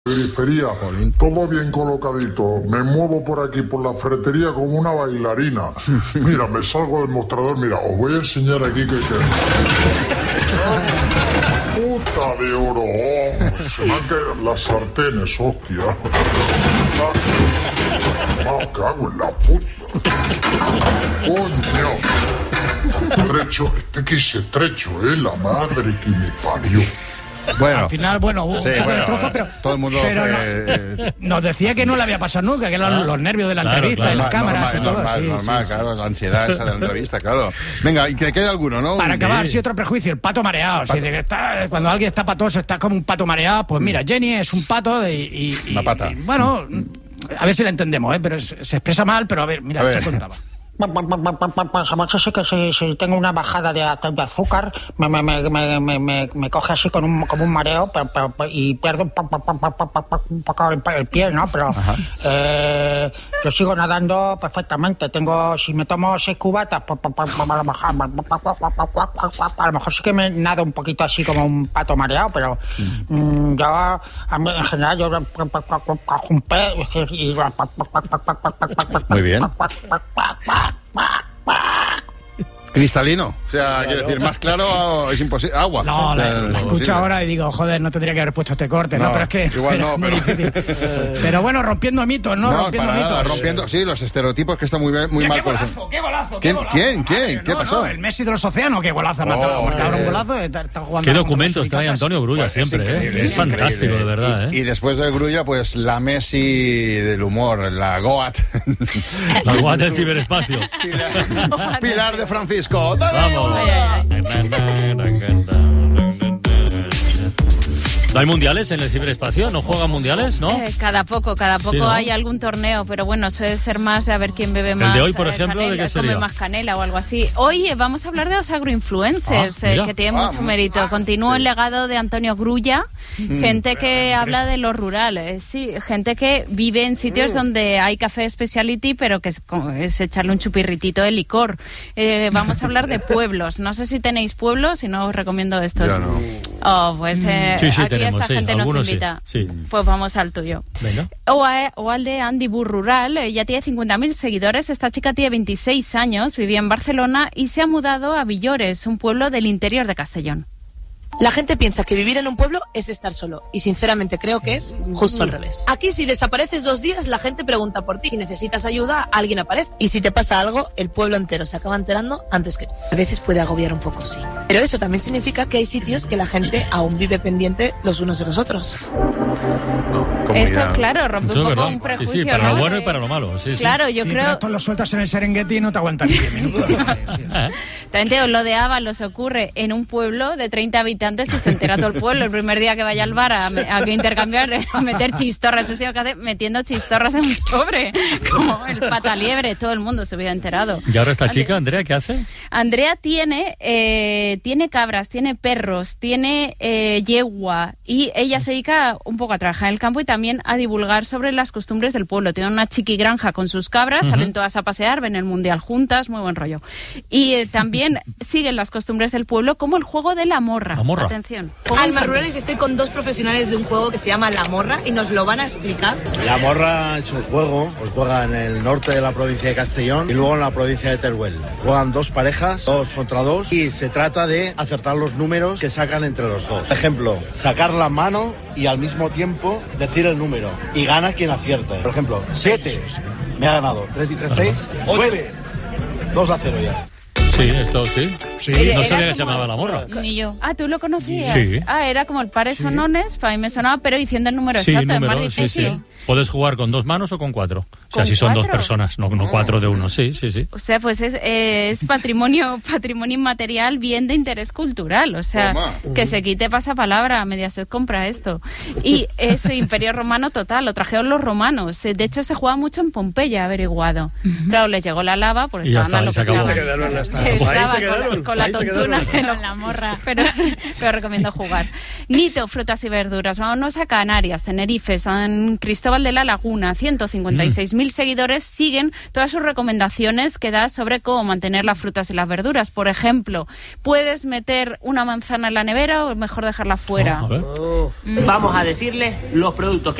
Periferia, todo bien colocadito. Me muevo por aquí, por la ferretería, como una bailarina. Mira, me salgo del mostrador. Mira, os voy a enseñar aquí que... ¡Puta de oro! Oh, se me han caído las sartenes, hostia. ¡Me cago en la puta! ¡Coño! Trecho, que es estrecho, la madre que me parió. Bueno, al final, bueno, sí, bueno, trozo, pero todo el mundo nos decía que no le había pasado nunca, que eran los nervios de la entrevista, y las cámaras y todo. Normal, claro, la ansiedad esa de la entrevista, claro. Venga, y que quede alguno, ¿no? Para acabar, sí, otro prejuicio, el pato mareado. Si cuando alguien está patoso, está como un pato mareado, pues mira, Jenny es un pato una pata. Y, bueno, a ver si la entendemos, pero se expresa mal, pero a ver, mira, te contaba. Si tengo una bajada de azúcar, me coge así como un mareo y pierdo un poco el pie, ¿no? Pero yo sigo nadando perfectamente. Si me tomo 6 cubatas, a lo mejor sí que me nado un poquito así como un pato mareado, pero yo, en general, yo cojo un pez y... Muy bien. Cristalino, o sea, claro. Quiero decir, más claro es imposible. Agua. No, la escucho ahora y digo, joder, no tendría que haber puesto este corte, ¿no? Pero es que igual no, muy difícil. Pero bueno, rompiendo mitos, ¿no? Rompiendo mitos. Nada, rompiendo, sí, los estereotipos que están muy mal. ¡Qué golazo! ¿Quién? ¿Qué pasó? El Messi de los océanos, qué golazo, marcado un golazo, está jugando. Qué documentos trae Antonio Grulla siempre, es fantástico, de verdad. Y después del Grulla, pues la Messi del humor, la Goat. La Goat del ciberespacio. Pilar de Francisco. Vamos. ¿No hay mundiales en el ciberespacio? ¿No juegan mundiales, no? Cada poco sí, ¿no? Hay algún torneo, pero bueno, suele ser más de a ver quién bebe más. ¿El de hoy, por ejemplo, canela, de qué sería? Come más canela o algo así. Hoy vamos a hablar de los agroinfluencers, que tienen mucho mérito. Continúa el legado de Antonio Grulla, gente que habla de lo rural, gente que vive en sitios donde hay café speciality, pero que es echarle un chupirritito de licor. Vamos a hablar de pueblos. No sé si tenéis pueblos, si no os recomiendo estos. Ya no. Oh, pues sí, aquí esta gente nos invita. Sí. Pues vamos al tuyo. Venga. O al de Andy Bur Rural, ya tiene 50.000 seguidores. Esta chica tiene 26 años, vivía en Barcelona y se ha mudado a Villores, un pueblo del interior de Castellón. La gente piensa que vivir en un pueblo es estar solo, y sinceramente creo que es justo al revés. Aquí, si desapareces 2 días, la gente pregunta por ti. Si necesitas ayuda, alguien aparece. Y si te pasa algo, el pueblo entero se acaba enterando antes que tú. A veces puede agobiar un poco, sí. Pero eso también significa que hay sitios que la gente aún vive pendiente los unos de los otros. Esto, claro, rompe un poco un prejuicio, sí, para ¿no? lo bueno y para lo malo. Sí, claro, yo creo... Pero esto lo sueltas en el Serengeti y no te aguantan ni 10 minutos. También te digo, lo de Ábalos ocurre en un pueblo de 30 habitantes y se entera todo el pueblo. El primer día que vaya al bar a intercambiar, a meter chistorras, ese que hace metiendo chistorras en un sobre, como el pataliebre, todo el mundo se hubiera enterado. ¿Y ahora esta chica, Andrea, qué hace? Andrea tiene cabras, tiene perros, tiene yegua, y ella se dedica un poco a trabajar en el campo y también a divulgar sobre las costumbres del pueblo. Tiene una chiquigranja con sus cabras, salen todas a pasear, ven el mundial juntas, muy buen rollo. Y también siguen las costumbres del pueblo, como el juego de la morra. Atención. Alma Rurales, estoy con 2 profesionales de un juego que se llama La Morra y nos lo van a explicar. La Morra es un juego, pues juega en el norte de la provincia de Castellón y luego en la provincia de Teruel. Juegan 2 parejas, 2 contra 2, y se trata de acertar los números que sacan entre los dos. Por ejemplo, sacar la mano y al mismo tiempo decir el número, y gana quien acierte. Por ejemplo, 7, me ha ganado, 3 y 3, 6, 9, 2-0 ya. Sí, esto sí. No sabía que se llamaba La Morra. Ni yo. Ah, ¿tú lo conocías? Sí. Era como el pares sonones, para mí me sonaba, pero diciendo el número exacto, es más difícil. Sí. Puedes jugar con 2 manos o con 4. O sea, si son 2 personas, no 4 de uno. Sí. O sea, pues es patrimonio inmaterial, bien de interés cultural. O sea, que se quite pasapalabra, Mediaset compra esto. Y ese Imperio Romano total, lo trajeron los romanos. De hecho, se jugaba mucho en Pompeya, averiguado. Claro, les llegó la lava, porque estaban a lo que estaban. Se quedaron con la tontuna, con la morra, pero recomiendo jugar. Nito, frutas y verduras. Vámonos a Canarias, Tenerife, San Cristóbal de la Laguna. 156.000 seguidores siguen todas sus recomendaciones que da sobre cómo mantener las frutas y las verduras. Por ejemplo, ¿puedes meter una manzana en la nevera o es mejor dejarla fuera? Vamos a decirles los productos